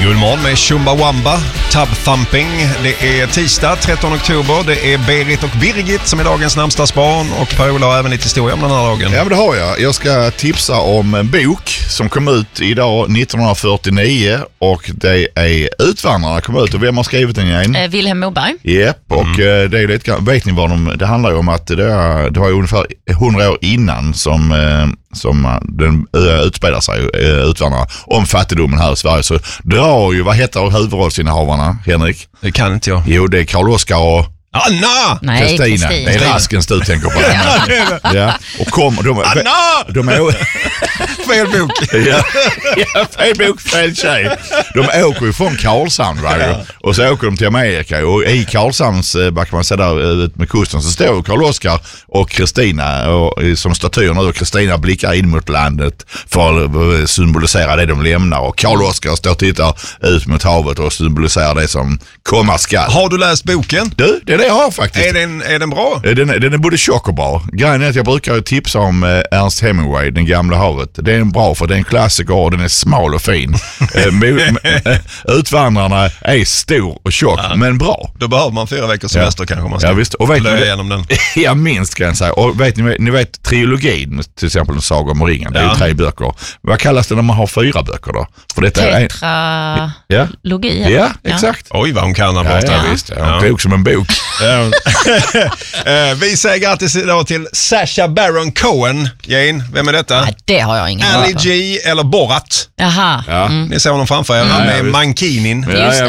Julmorgon med Chumbawamba, Tub Thumping. Det är tisdag 13 oktober. Det är Berit och Birgit som är dagens namnsdagsbarn. Och Per-Ola har även lite historia om den här dagen. Ja, men det har jag. Jag ska tipsa om en bok som kom ut idag 1949. Och det är Utvandrarna kom ut. Och vem har skrivit den igen? Vilhelm Moberg. Japp, och det är lite, vet ni vad det handlar ju om att det var ungefär 100 år innan som den utspelar sig, Utvandrarna, om fattigdomen här i Sverige. Så drar ju, vad heter huvudrollsinnehavarna, Henrik? Det kan inte jag. Jo, det är Karl Oskar och Anna! Nej, Kristina. Det är Raskens du tänker på. Ja. Och de är fel bok. Ja, fel bok, fel tjej. De åker ju från Karlshamn, och så åker de till Amerika, och i Karlshamns, kan man säga där ut med kusten, så står Karl Oskar och Kristina som statyer nu, och Kristina blickar in mot landet för att symbolisera det de lämnar, och Karl Oskar står och tittar ut mot havet och symboliserar det som komma skall. Har du läst boken? Du, det är det jag har faktiskt. Är den bra? Den är både tjock och bra. Grejen är att jag brukar tipsa om Ernst Hemingway, Den gamla havet. Det är en bra, för det är en klassiker och den är smal och fin. Utvandrarna är stor och tjock, men bra. Då behöver man 4 veckors semester kanske man ska visst. Och vet plöja igenom den. Ja, minst kan jag säga. Och ni vet trilogin, till exempel Saga om ringen, det är ju 3 böcker. Vad kallas det när man har 4 böcker då? För detta Tetralogi. Ja, exakt. Oj, vad hon kan här borta. Ja, visst. Hon tog som en bok. Vi säger grattis idag till Sacha Baron Cohen. Jane, vem är detta? Ja, det har jag ingen Ali G eller Borat. Jaha. Ja. Ni ser honom framför er. Han är Mankinin.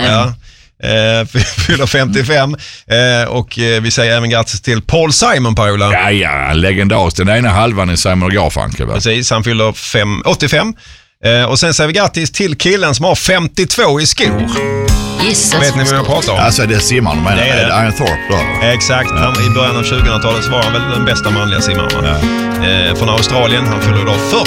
Fyller 55. Och vi säger även grattis till Paul Simon, Paula. Ja, legendarisk. Den ena halvan är Simon Garfunkel. Precis, han fyller 85. Och sen säger vi grattis till killen som har 52 i skor. Jesus. Vet ni vad jag pratar om? Alltså det är simmaren, men det är Iron Thorpe då. Exakt, i början av 2000-talet så var han väl den bästa manliga simmaren. Från Australien, han fyller idag